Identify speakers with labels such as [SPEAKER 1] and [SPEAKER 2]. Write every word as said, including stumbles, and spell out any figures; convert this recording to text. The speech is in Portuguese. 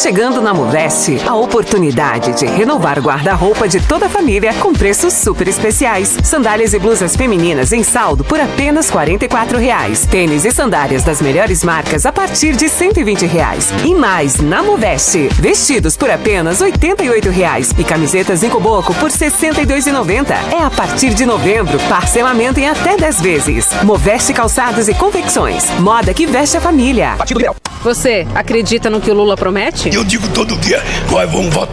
[SPEAKER 1] chegando na Moveste a oportunidade de renovar o guarda-roupa de toda a família com preços super especiais. Sandálias e blusas femininas em saldo por apenas quarenta e quatro reais. Tênis e sandálias das melhores marcas a partir de cento e vinte reais. E mais, na Moveste, vestidos por apenas oitenta e oito reais e camisetas em coboco por sessenta e dois reais e noventa centavos. É a partir de novembro, parcelamento em até dez vezes. Moveste Calçados e Confecções. Moda que veste a família.
[SPEAKER 2] Você acredita no que o Lula promete?
[SPEAKER 3] Eu digo todo dia, nós vamos votar.